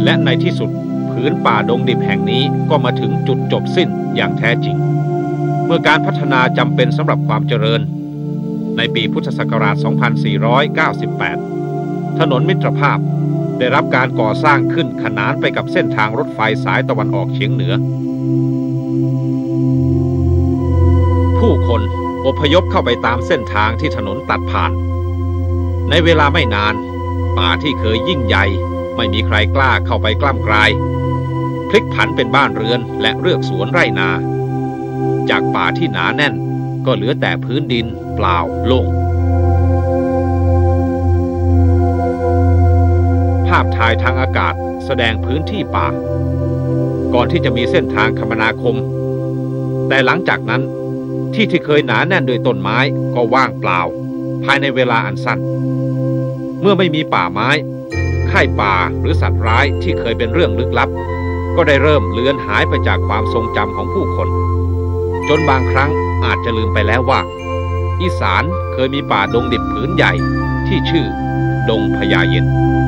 และในที่สุดผืนป่าดงดิบแห่งนี้ก็มาถึงจุดจบสิ้นอย่างแท้จริงเมื่อการพัฒนาจำเป็นสำหรับความเจริญในปีพุทธศักราช 2498 ถนนมิตรภาพได้รับการก่อสร้างขึ้นขนานไปกับเส้นทางรถไฟสายตะวันออกเฉียงเหนือผู้คนอพยพเข้าไปตามเส้นทางที่ถนนตัดผ่านในเวลาไม่นานป่าที่เคยยิ่งใหญ่ไม่มีใครกล้าเข้าไปกล้ำกลายพลิกผันเป็นบ้านเรือนและเรือกสวนไร่นาจากป่าที่หนาแน่นก็เหลือแต่พื้นดินเปล่าโล่งภาพถ่ายทางอากาศแสดงพื้นที่ป่าก่อนที่จะมีเส้นทางคมนาคมแต่หลังจากนั้นที่เคยหนาแน่นด้วยต้นไม้ก็ว่างเปล่าภายในเวลาอันสั้นเมื่อไม่มีป่าไม้ไข้ป่าหรือสัตว์ร้ายที่เคยเป็นเรื่องลึกลับก็ได้เริ่มเลือนหายไปจากความทรงจำของผู้คนจนบางครั้งอาจจะลืมไปแล้วว่าอีสานเคยมีป่าดงดิบผืนใหญ่ที่ชื่อดงพญาเย็น